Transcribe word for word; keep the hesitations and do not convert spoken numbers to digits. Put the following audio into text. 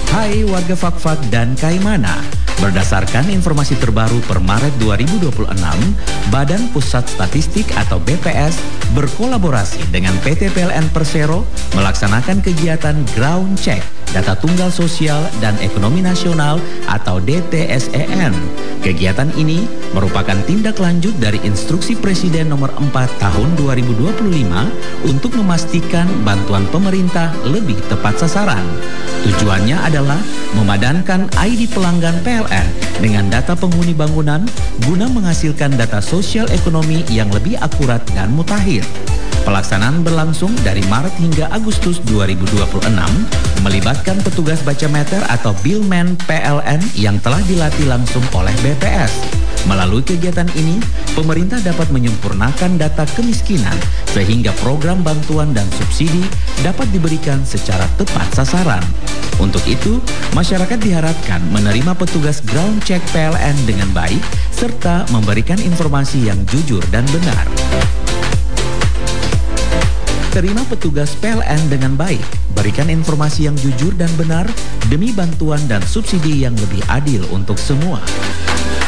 Hai warga Fakfak dan Kaimana, berdasarkan informasi terbaru per Maret dua ribu dua puluh enam, Badan Pusat Statistik atau B P S berkolaborasi dengan P T P L N Persero melaksanakan kegiatan Ground Check Data Tunggal Sosial dan Ekonomi Nasional atau D T S E N. Kegiatan ini merupakan tindak lanjut dari Instruksi Presiden nomor empat tahun dua ribu dua puluh lima untuk memastikan bantuan pemerintah lebih tepat sasaran. Tujuannya adalah memadankan I D pelanggan P L N dengan data penghuni bangunan guna menghasilkan data sosial ekonomi yang lebih akurat dan mutakhir. Pelaksanaan berlangsung dari Maret hingga Agustus dua ribu dua puluh enam, melibatkan petugas baca meter atau billman P L N yang telah dilatih langsung oleh B P S. Melalui kegiatan ini, pemerintah dapat menyempurnakan data kemiskinan sehingga program bantuan dan subsidi dapat diberikan secara tepat sasaran. Untuk itu, masyarakat diharapkan menerima petugas ground check P L N dengan baik serta memberikan informasi yang jujur dan benar. Terima petugas P L N dengan baik, berikan informasi yang jujur dan benar demi bantuan dan subsidi yang lebih adil untuk semua.